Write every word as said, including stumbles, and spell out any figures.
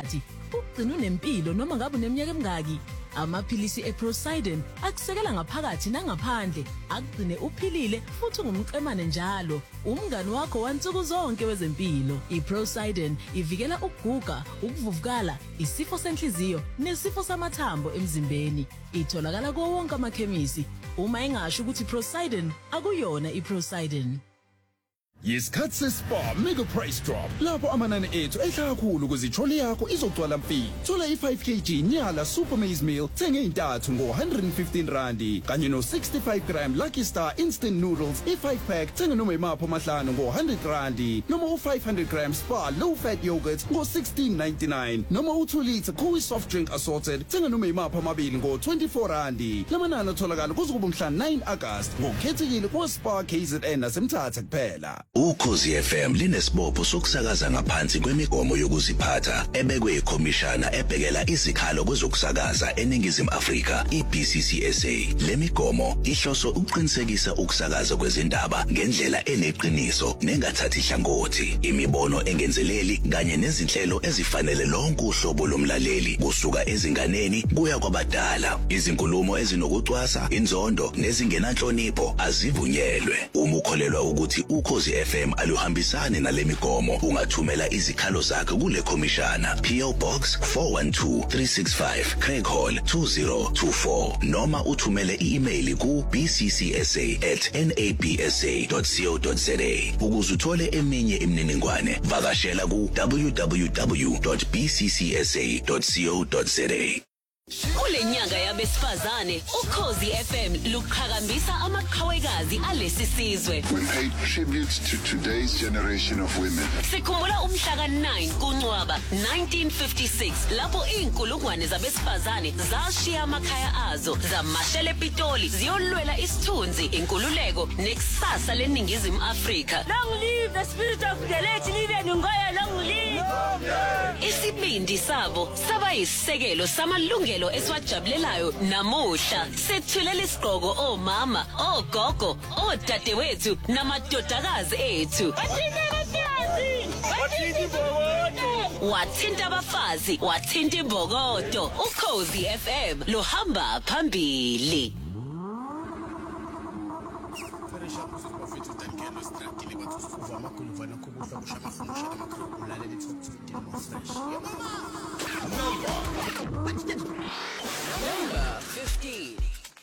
isikhathi ugcina unempilo noma ngabe uneminyaka emingaki. Amaphilisi eProsidin akusekela ngaphakathi nangaphandle akugcine uphilile futhi ungumqemane njalo. Umngani wakho wansuku zonke wezempilo. iProsidin ivikela ukuguga, ukuvuvukala, isifo senhliziyo nesifo samathambo emzimbeni. Itholakala kuwo wonke amakhemisi. Uma engasho ukuthi Prosidin akuyona iProsidin. Yisikhathi seSpa Mega Price Drop. Lapho amanani ethu ehla kakhulu kuzitholi yakho izogcwala mfi. Thola i-five kilogram Nyala Super Maize Meal thenge intathu ngo one hundred fifteen rand kanye no sixty-five gram Lucky Star Instant Noodles i-five pack thenge noma imapho amahlanu ngo one hundred rand noma u-five hundred gram Spa Low Fat Yogurt ngo sixteen ninety-nine noma u-two litre Cool Soft Drink Assorted thenge noma imapho amabili ngo twenty-four rand. Lamanani atholakala kuzokuba mhla nine August ngokukhethekile kwa Spa K Z N nasemthatha kuphela. Ukhozi F M linesibopho sokusakaza ngaphansi kwemigomo yokuziphatha ebekwe ikhomishana ebhekela izikhalo kwezokusakaza eNingizimu Afrika i-B C C S A. Le migomo ihloso ukuqinisekisa ukusakaza kwezindaba ngendlela eneqiniso nengathathi hlangothi, imibono engenzeleli kanye nezinhlelo ezifanele lonke uhlobo lomlaleli kusuka ezinganeni kuya kwabadala. Izinkulumo ezinokucwasa, inzondo nezingenanhlonipho azivunyelwe. Uma ukholelwa ukuthi Ukhozi F M aluhambisane nalemigomo ungathumela izikhalo zakhe kule khomishana P O Box four one two three six five Craig Hall two zero two four noma uthumele i-email ku b c c s a at n a b s a dot co dot za. Ukuze uthole eminye imininingwane vakashela ku w w w dot b c c s a dot co dot za. Kule nyanga yabesifazane Ukhozi F M luqhakambisa amaqhawekazi alesi sizwe. We pay tribute to today's generation of women. Sikhumbula umhla ka nine kuNcwaba nineteen fifty-six lapho inkulungwane zabesifazane zashiya amakhaya azo zamashela ePitoli ziyolwela isithunzi, inkululeko nekusasa leNingizimu Afrika. Long live the spirit of the late Living Ngoya, long live. Isibindi sabo saba isisekelo samalungelo esiwajabulelayo namuhla. Sethulela isiqhoko omama, ogogo, odadewethu namadodakazi ethu. Wathinta abafazi, wathinta imbokodo. Ukhozi F M lohamba phambili. Number